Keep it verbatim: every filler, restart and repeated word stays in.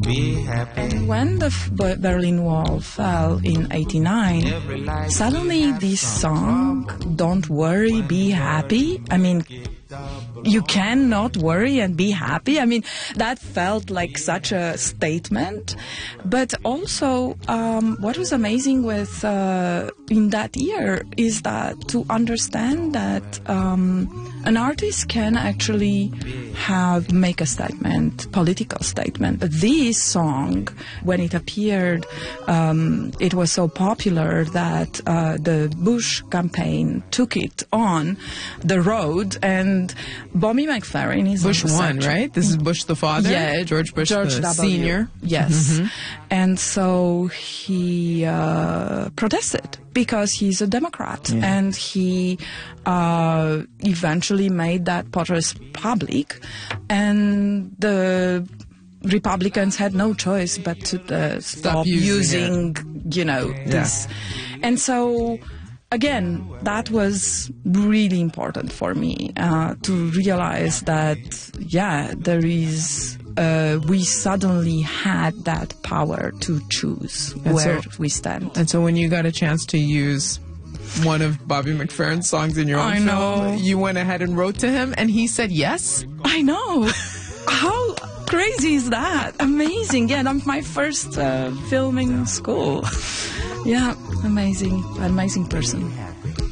be happy. And when the F- B- Berlin Wall fell in eighty-nine, suddenly this song, Don't Worry, Be Happy, I mean, you cannot worry and be happy. I mean, that felt like such a statement. But also, um, what was amazing with uh, in that year is that to understand that um, an artist can actually have make a statement, political statement. But this song, when it appeared, um, it was so popular that uh, the Bush campaign took it on the road, and Bobby McFerrin is Bush one, such- right? This is Bush the father? Yeah, George Bush George the W. senior. Yes. Mm-hmm. And so he uh, protested because he's a Democrat, Yeah. and he uh, eventually made that protest public, and the Republicans had no choice but to uh, stop, using using, you know, this. And so, again, that was really important for me uh, to realize that, yeah, there is, uh, we suddenly had that power to choose And where so- we stand. And so when you got a chance to use one of Bobby McFerrin's songs in your own I film, know. you went ahead and wrote to him, and he said yes? I know. How crazy is that? Amazing. Yeah, that's my first uh, film in school. Yeah, amazing. Amazing person.